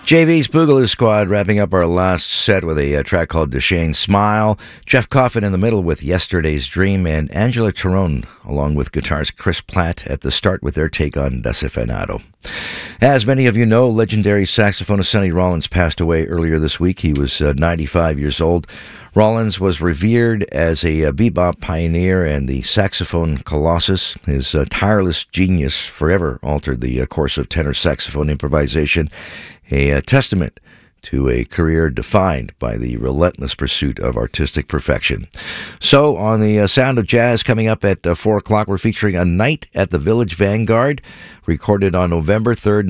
JV's Boogaloo Squad wrapping up our last set with a track called Deshane Smile. Jeff Coffin in the middle with Yesterday's Dream, and Angela Torone along with guitarist Chris Platt at the start with their take on Desafinado. As many of you know, legendary saxophonist Sonny Rollins passed away earlier this week. He was 95 years old. Rollins was revered as a bebop pioneer and the saxophone colossus. His tireless genius forever altered the course of tenor saxophone improvisation, a testament to a career defined by the relentless pursuit of artistic perfection. So, on the Sound of Jazz coming up at 4 o'clock, we're featuring A Night at the Village Vanguard, recorded on November 3rd,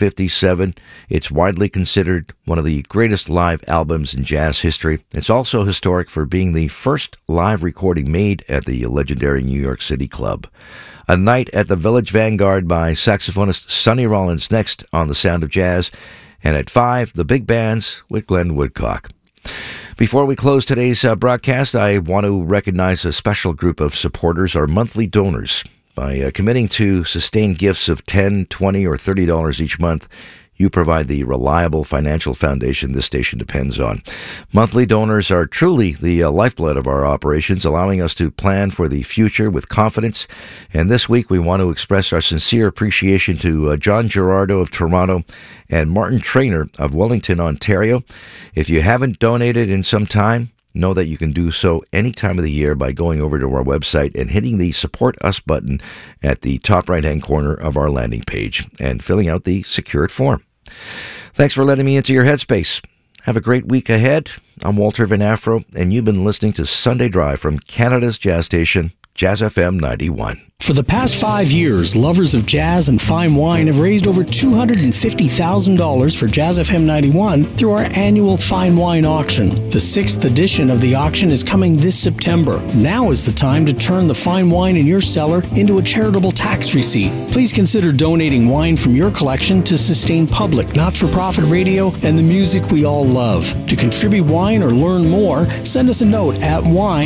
1957. It's widely considered one of the greatest live albums in jazz history. It's also historic for being the first live recording made at the legendary New York City Club. A Night at the Village Vanguard by saxophonist Sonny Rollins next on the Sound of Jazz. And at 5, the big bands with Glenn Woodcock. Before we close today's broadcast, I want to recognize a special group of supporters, our monthly donors. By committing to sustained gifts of $10, $20, or $30 each month, you provide the reliable financial foundation this station depends on. Monthly donors are truly the lifeblood of our operations, allowing us to plan for the future with confidence. And this week, we want to express our sincere appreciation to John Gerardo of Toronto and Martin Traynor of Wellington, Ontario. If you haven't donated in some time, know that you can do so any time of the year by going over to our website and hitting the Support Us button at the top right-hand corner of our landing page and filling out the secured form. Thanks for letting me into your headspace. Have a great week ahead. I'm Walter Van Afro, and you've been listening to Sunday Drive from Canada's jazz station, Jazz FM 91. For the past 5 years, lovers of jazz and fine wine have raised over $250,000 for Jazz FM 91 through our annual Fine Wine Auction. The 6th edition of the auction is coming this September. Now is the time to turn the fine wine in your cellar into a charitable tax receipt. Please consider donating wine from your collection to sustain public, not-for-profit radio and the music we all love. To contribute wine or learn more, send us a note at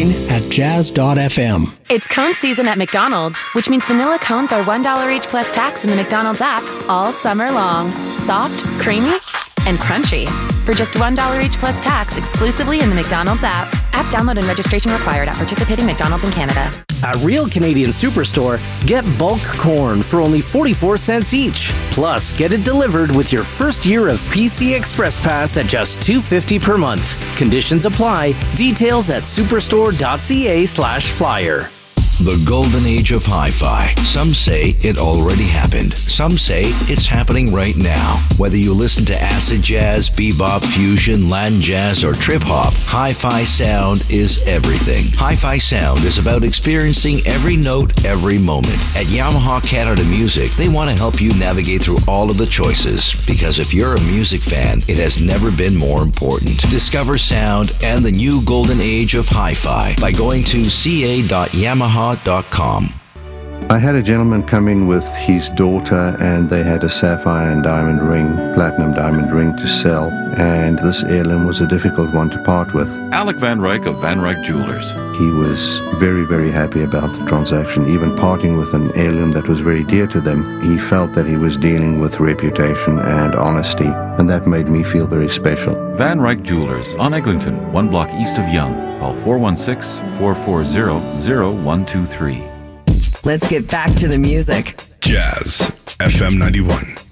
wine@jazz.fm. It's cone season at McDonald's, which means vanilla cones are $1 each plus tax in the McDonald's app all summer long. Soft, creamy, and crunchy. For just $1 each plus tax exclusively in the McDonald's app. App download and registration required at participating McDonald's in Canada. At Real Canadian Superstore, get bulk corn for only 44 cents each. Plus, get it delivered with your first year of PC Express Pass at just $2.50 per month. Conditions apply. Details at superstore.ca/flyer. The golden age of hi-fi. Some say it already happened. Some say it's happening right now. Whether you listen to acid jazz, bebop, fusion, Latin jazz, or trip-hop, hi-fi sound is everything. Hi-fi sound is about experiencing every note, every moment. At Yamaha Canada Music, they want to help you navigate through all of the choices. Because if you're a music fan, it has never been more important. Discover sound and the new golden age of hi-fi by going to ca.yamaha.com. I had a gentleman come in with his daughter, and they had a sapphire and diamond ring, platinum diamond ring to sell, and this heirloom was a difficult one to part with. Alec Van Ryk of Van Ryk Jewelers. He was very, very happy about the transaction, even parting with an heirloom that was very dear to them. He felt that he was dealing with reputation and honesty, and that made me feel very special. Van Ryk Jewelers on Eglinton, 1 block east of Yonge. Call 416-440-0123. Let's get back to the music. Jazz FM 91.